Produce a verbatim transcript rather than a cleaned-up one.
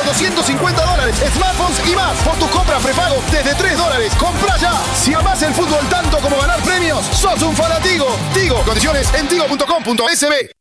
doscientos cincuenta dólares, smartphones y más por tus compras prepago desde tres dólares. ¡Comprá ya! Si amás el fútbol tanto como ganar premios, sos un fanático. Tigo, condiciones en tigo punto com punto es be.